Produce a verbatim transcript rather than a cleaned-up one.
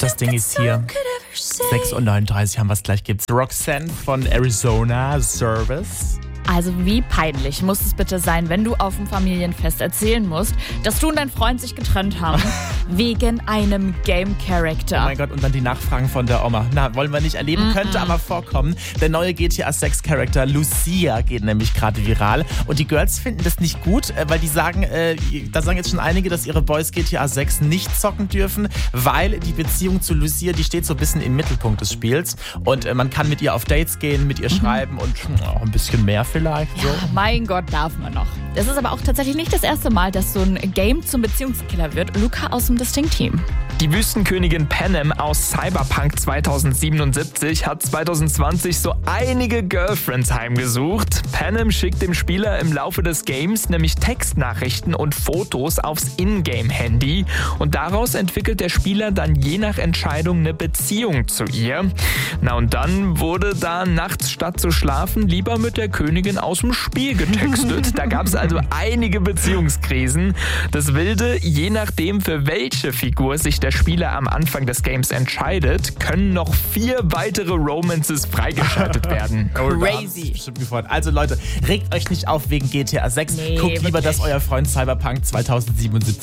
Das Ding ist hier. sechs Uhr neununddreißig haben wir es gleich. Gibt's Roxanne von Arizona Service. Also wie peinlich muss es bitte sein, wenn du auf dem Familienfest erzählen musst, dass du und dein Freund sich getrennt haben wegen einem Game-Character. Oh mein Gott, und dann die Nachfragen von der Oma. Na, wollen wir nicht erleben, mm-mm. Könnte aber vorkommen. Der neue G T A sechs Charakter Lucia geht nämlich gerade viral. Und die Girls finden das nicht gut, weil die sagen, äh, da sagen jetzt schon einige, dass ihre Boys G T A sechs nicht zocken dürfen, weil die Beziehung zu Lucia, die steht so ein bisschen im Mittelpunkt des Spiels. Und äh, man kann mit ihr auf Dates gehen, mit ihr mhm. schreiben und auch ein bisschen mehr vielleicht. So. Ja, mein Gott, darf man noch. Es ist aber auch tatsächlich nicht das erste Mal, dass so ein Game zum Beziehungskiller wird. Luca aus dem Distinct-Team. Die Wüstenkönigin Panem aus Cyberpunk zweitausendsiebenundsiebzig hat zweitausendzwanzig so einige Girlfriends heimgesucht. Panem schickt dem Spieler im Laufe des Games nämlich Textnachrichten und Fotos aufs Ingame-Handy. Und daraus entwickelt der Spieler dann je nach Entscheidung eine Beziehung zu ihr. Na und dann wurde da nachts statt zu schlafen lieber mit der Königin aus dem Spiel getextet. Da gab es also einige Beziehungskrisen. Das Wilde, je nachdem für welche Figur sich der Spieler am Anfang des Games entscheidet, können noch vier weitere Romances freigeschaltet werden. Crazy. Also Leute, regt euch nicht auf wegen G T A sechs. Nee, Guckt lieber, wirklich. dass euer Freund Cyberpunk zweitausendsiebenundsiebzig